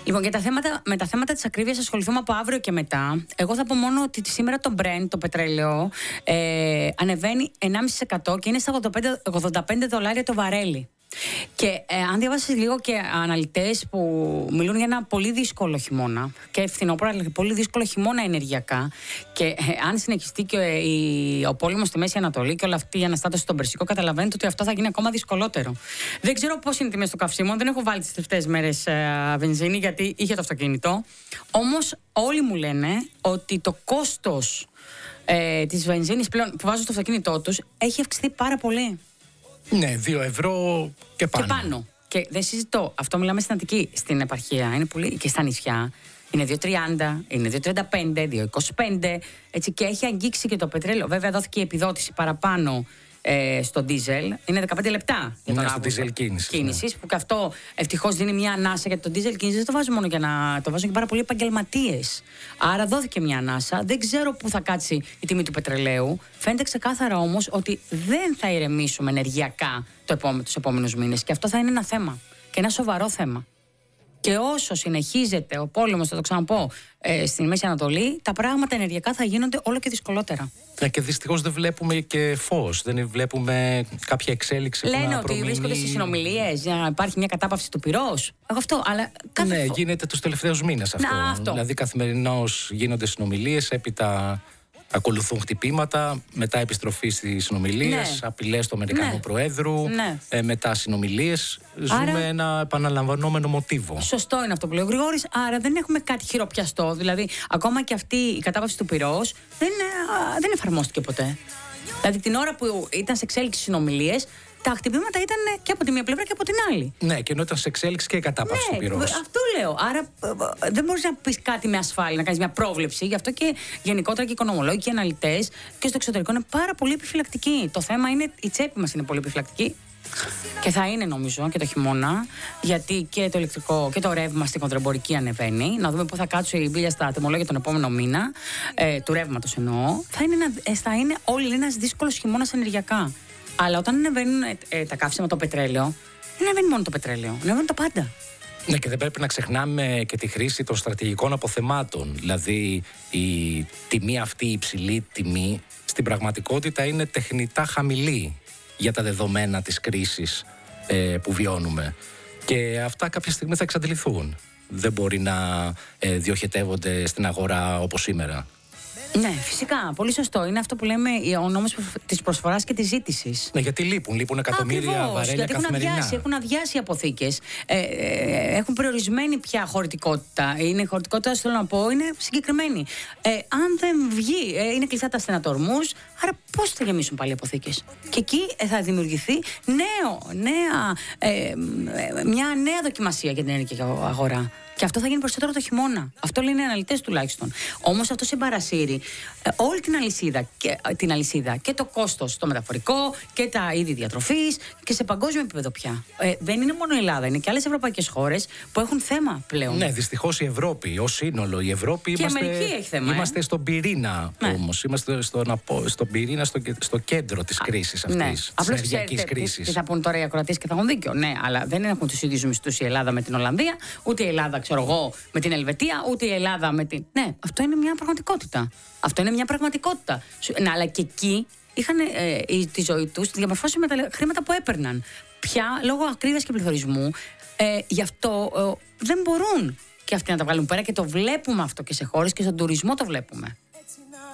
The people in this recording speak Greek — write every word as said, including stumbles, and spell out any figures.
Λοιπόν, για τα θέματα, με τα θέματα της ακρίβειας ασχοληθούμε από αύριο και μετά. Εγώ θα πω μόνο ότι σήμερα το Brent, το πετρέλαιο, ε, ανεβαίνει ενάμιση τοις εκατό και είναι στα ογδόντα πέντε δολάρια το βαρέλι. Και ε, αν διαβάσεις λίγο και αναλυτές που μιλούν για ένα πολύ δύσκολο χειμώνα και φθινόπωρο, αλλά και πολύ δύσκολο χειμώνα ενεργειακά, και ε, αν συνεχιστεί και ε, η, ο πόλεμος στη Μέση Ανατολή και όλη αυτή η αναστάτωση στον Περσικό, καταλαβαίνετε ότι αυτό θα γίνει ακόμα δυσκολότερο. Δεν ξέρω πώς είναι οι τιμές του καυσίμων, δεν έχω βάλει τις τελευταίες μέρες ε, βενζίνη, γιατί είχε το αυτοκίνητο. Όμως όλοι μου λένε ότι το κόστος ε, της βενζίνης πλέον που βάζουν στο αυτοκίνητό τους έχει αυξηθεί πάρα πολύ. Ναι, δύο ευρώ και πάνω. Και πάνω. Και δεν συζητώ. Αυτό μιλάμε στην Αττική. Στην επαρχία είναι πολύ, και στα νησιά είναι δύο τριάντα, είναι δύο τριάντα πέντε, δύο είκοσι πέντε. Έτσι, και έχει αγγίξει και το πετρέλαιο. Βέβαια, δόθηκε η επιδότηση παραπάνω ε, στο ντίζελ. Είναι δεκαπέντε λεπτά για τον ναι, στο ντίζελ κίνησης. Κίνησης, ναι. Που και αυτό ευτυχώς δίνει μια ανάσα, γιατί το ντίζελ κίνησης δεν το βάζω μόνο για να. Το βάζουν και πάρα πολλοί επαγγελματίες. Άρα δόθηκε μια ανάσα. Δεν ξέρω πού θα κάτσει η τιμή του πετρελαίου. Φαίνεται ξεκάθαρα όμως ότι δεν θα ηρεμήσουμε ενεργειακά το επόμενο, τους επόμενους μήνες. Και αυτό θα είναι ένα θέμα. Και ένα σοβαρό θέμα. Και όσο συνεχίζεται ο πόλεμος, θα το ξαναπώ, ε, στην Μέση Ανατολή, τα πράγματα ενεργειακά θα γίνονται όλο και δυσκολότερα. Ναι, και δυστυχώς δεν βλέπουμε και φως, δεν βλέπουμε κάποια εξέλιξη. Λένε που να ότι προμείνει... βρίσκονται στις συνομιλίες για να υπάρχει μια κατάπαυση του πυρός. Εγώ αυτό, αλλά κάθε Ναι, φο... γίνεται τους τελευταίους μήνες αυτό. Να, αυτό. Δηλαδή καθημερινώς γίνονται συνομιλίες, έπειτα ακολουθούν χτυπήματα, μετά επιστροφή στις συνομιλίες, ναι. απειλές του Αμερικανού ναι. Προέδρου, ναι. ε, μετά συνομιλίες. Άρα, ζούμε ένα επαναλαμβανόμενο μοτίβο. Σωστό είναι αυτό που λέει ο Γρηγόρης. Άρα δεν έχουμε κάτι χειροπιαστό. Δηλαδή, ακόμα και αυτή η κατάπαυση του πυρός δεν, α, δεν εφαρμόστηκε ποτέ. Δηλαδή, την ώρα που ήταν σε εξέλιξη συνομιλίες, τα χτυπήματα ήταν και από τη μία πλευρά και από την άλλη. Ναι, και ενώ ήταν σε εξέλιξη και η κατάπαυση ναι, του πυρός. Αυτό λέω. Άρα δεν μπορείς να πεις κάτι με ασφάλεια, να κάνεις μια πρόβλεψη. Γι' αυτό και γενικότερα και οι οικονομολόγοι και οι αναλυτές και στο εξωτερικό είναι πάρα πολύ επιφυλακτικοί. Το θέμα είναι, η τσέπη μας είναι πολύ επιφυλακτική. Και θα είναι, νομίζω, και το χειμώνα, γιατί και το ηλεκτρικό και το ρεύμα στην κοντραμπορική ανεβαίνει. Να δούμε πού θα κάτσουν οι μπίλια στα τιμολόγια τον επόμενο μήνα, ε, του ρεύματος εννοώ. Θα είναι, ένα, θα είναι όλοι ένας δύσκολος χειμώνας ενεργειακά. Αλλά όταν ανεβαίνουν ε, ε, τα καύσιμα, το πετρέλαιο, δεν ανεβαίνει μόνο το πετρέλαιο, ανεβαίνουν τα πάντα. Ναι, και δεν πρέπει να ξεχνάμε και τη χρήση των στρατηγικών αποθεμάτων. Δηλαδή, η τιμή αυτή, η υψηλή τιμή, στην πραγματικότητα είναι τεχνητά χαμηλή για τα δεδομένα της κρίσης ε, που βιώνουμε. Και αυτά κάποια στιγμή θα εξαντληθούν. Δεν μπορεί να ε, διοχετεύονται στην αγορά όπως σήμερα. Ναι, φυσικά. Πολύ σωστό. Είναι αυτό που λέμε ο νόμος της προσφοράς και της ζήτησης. Ναι, γιατί λείπουν. Λείπουν εκατομμύρια Ακριβώς, βαρέλια γιατί καθημερινά. Έχουν αδειάσει, έχουν αδειάσει οι αποθήκες. Ε, ε, έχουν περιορισμένη πια χωρητικότητα. Είναι η χωρητικότητα, θέλω να πω, είναι συγκεκριμένη. Ε, αν δεν βγει, ε, είναι κλειστά τα στενατορμούς, άρα πώς θα γεμίσουν πάλι οι αποθήκες. Και εκεί ε, θα δημιουργηθεί νέο, νέα, ε, μια νέα δοκιμασία για την ενεργειακή αγορά. Και αυτό θα γίνει περισσότερο το χειμώνα. Αυτό λένε οι αναλυτές τουλάχιστον. Όμως αυτό συμπαρασύρει ε, όλη την αλυσίδα, και, ε, την αλυσίδα και το κόστος το μεταφορικό και τα είδη διατροφής και σε παγκόσμιο επίπεδο πια. Ε, δεν είναι μόνο η Ελλάδα, είναι και άλλες ευρωπαϊκές χώρες που έχουν θέμα πλέον. Ναι, δυστυχώς η Ευρώπη, ως σύνολο, η Ευρώπη και είμαστε, η Αμερική έχει θέμα, είμαστε ε. στον πυρήνα ναι. όμως. Είμαστε στον, στον πυρήνα, στο, στο κέντρο της κρίσης αυτής, ναι. της Απλώς ενεργειακής ξέρετε, κρίσης. Τι θα πούν τώρα οι ακροατές και θα έχουν δίκιο. Ναι, αλλά δεν έχουν τους ίδιους μισθούς η Ελλάδα με την Ολλανδία, ούτε η Ελλάδα, ξέρω εγώ, με την Ελβετία, ούτε η Ελλάδα με την. Ναι, αυτό είναι μια πραγματικότητα. Αυτό είναι μια πραγματικότητα. Ναι, αλλά και εκεί είχαν ε, τη ζωή τους τη διαμορφώσει με τα χρήματα που έπαιρναν. Πια λόγω ακρίβειας και πληθωρισμού, ε, γι' αυτό ε, δεν μπορούν και αυτοί να τα βγάλουν πέρα και το βλέπουμε αυτό και σε χώρες και στον τουρισμό το βλέπουμε.